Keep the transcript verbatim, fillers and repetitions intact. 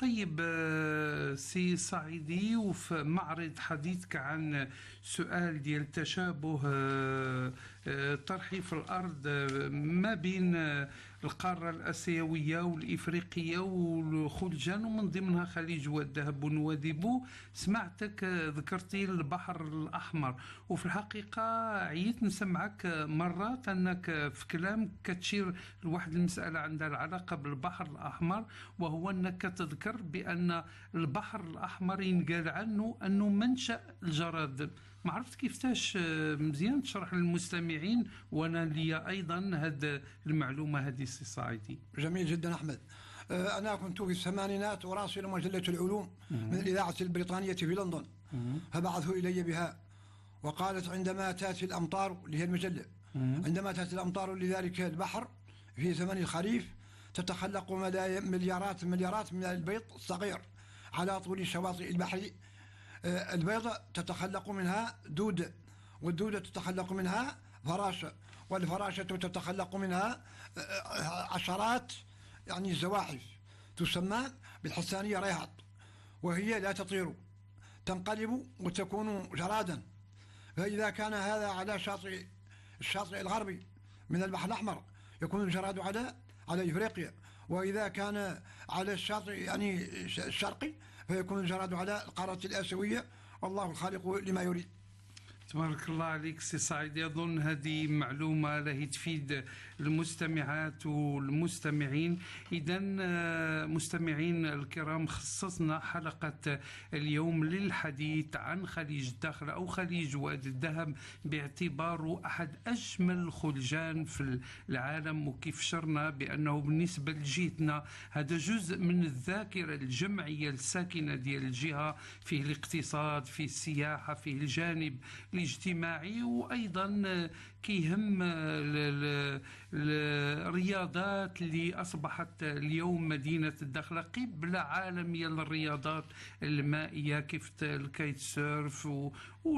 طيب آه، سي صعيدي، وفي معرض حديثك عن سؤال ديال تشابه آه، آه، طرحي في الأرض آه، ما بين آه، القارة الآسيوية والإفريقية والخلجان، ومن ضمنها خليج والذهب ونواديبو. سمعتك آه، ذكرتي البحر الأحمر، وفي الحقيقة عييت نسمعك آه، مرات أنك آه، في كلام كتشير لواحد المسألة عندها العلاقة بالبحر الأحمر، وهو أنك تذكر بأن البحر الأحمر ينقال عنه أنه منشأ الجراد. ما عرفت كيفتاش آه، مزيان تشرح للمستمعين، وانا لي ايضا هذه المعلومه هذه سي صاعدي. جميل جدا أحمد. آه، أنا كنت في الثمانينات أراسل مجلة العلوم من الإذاعة البريطانية في لندن، فبعثوا إلي بها وقالت عندما تأتي الأمطار، اللي هي المجلة، عندما تأتي الأمطار لذلك البحر في زمن الخريف تتخلق مليارات مليارات من البيض الصغير على طول شواطئ البحر. آه، البيضة تتخلق منها دودة، والدودة تتخلق منها فراشة، والفراشة تتخلق منها آه، عشرات يعني الزواحف تسمى بالحسانية ريهط، وهي لا تطير، تنقلب وتكون جرادا. فإذا كان هذا على شاطئ الشاطئ الغربي من البحر الأحمر يكون الجراد على على إفريقيا، وإذا كان على الشاطئ يعني الشرقي فيكون الجراد على القارة الآسيوية، والله الخالق لما يريد. تبارك الله عليك سي سعيد. يظن هذه معلومة راهي تفيد المستمعات والمستمعين. إذا مستمعين الكرام، خصصنا حلقة اليوم للحديث عن خليج الداخل أو خليج وادي الذهب باعتباره أحد أجمل الخلجان في العالم، وكيف شرنا بأنه بالنسبة لجهتنا هذا جزء من الذاكرة الجمعية الساكنة ديال الجهة، فيه الاقتصاد، فيه السياحة، فيه الجانب الاجتماعي، وأيضا كيهم الرياضات اللي أصبحت اليوم مدينة الداخلة قبلة عالمية للرياضات المائية، كيف الكايت سيرف